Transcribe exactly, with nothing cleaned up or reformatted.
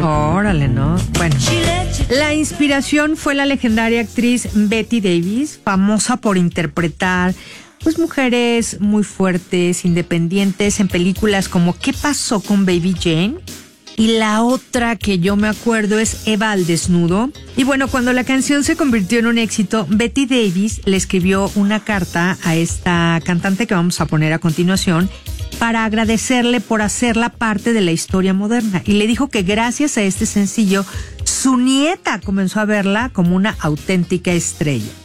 Órale, ¿no? Bueno, la inspiración fue la legendaria actriz Bette Davis, famosa por interpretar pues mujeres muy fuertes, independientes en películas como ¿Qué pasó con Baby Jane? Y la otra que yo me acuerdo es Eva al desnudo. Y bueno, cuando la canción se convirtió en un éxito, Bette Davis le escribió una carta a esta cantante que vamos a poner a continuación para agradecerle por hacerla parte de la historia moderna. Y le dijo que gracias a este sencillo, su nieta comenzó a verla como una auténtica estrella.